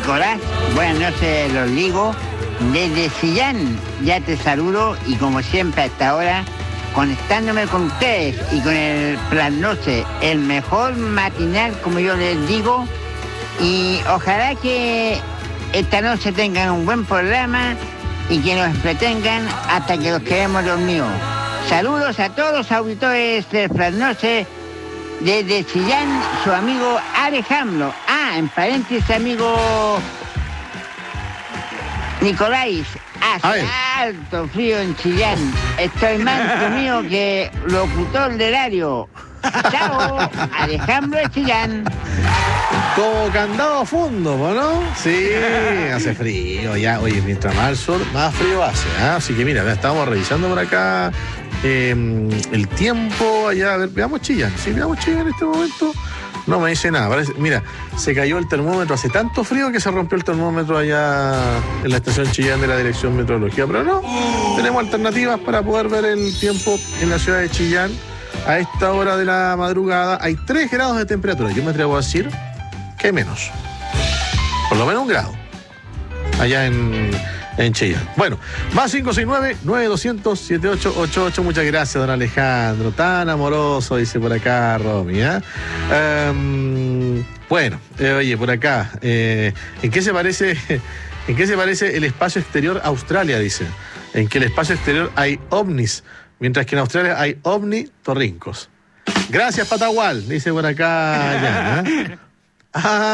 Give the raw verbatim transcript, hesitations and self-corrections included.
Nicolás, buenas noches, los digo. Desde Chillán ya te saludo y como siempre hasta ahora, conectándome con ustedes y con el Plan Noche, el mejor matinal, como yo les digo, y ojalá que esta noche tengan un buen programa y que nos entretengan hasta que los quedemos dormidos. Saludos a todos los auditores del Plan Noche, desde Chillán, su amigo Alejandro. Ah, en paréntesis, amigo Nicolás, hace alto frío en Chillán. Estoy más comido que locutor del horario. Chao, Alejandro de Chillán. Como candado a fondo, ¿no? Sí, hace frío ya. Oye, mientras más al sur, más frío hace, ¿eh? Así que mira, estábamos revisando por acá eh, el tiempo allá. A ver, veamos Chillán. Sí, veamos Chillán en este momento. No me dice nada. Parece, mira, se cayó el termómetro. Hace tanto frío que se rompió el termómetro allá en la estación Chillán de la Dirección Meteorología. Pero no, tenemos alternativas para poder ver el tiempo en la ciudad de Chillán. A esta hora de la madrugada hay tres grados de temperatura. Yo me atrevo a decir que hay menos. Por lo menos un grado. Allá en, en Chillán. Bueno, más cinco seis nueve, nueve dos cero cero, siete ocho ocho ocho. Muchas gracias, don Alejandro. Tan amoroso, dice por acá Romy. ¿eh? Um, bueno, eh, oye, por acá. Eh, ¿En qué se parece, en qué se parece el espacio exterior a Australia? Dice. En que el espacio exterior hay ovnis, mientras que en Australia hay ovnitorrincos. Gracias, Patagual, dice por acá. Ya, ¿eh? Ah,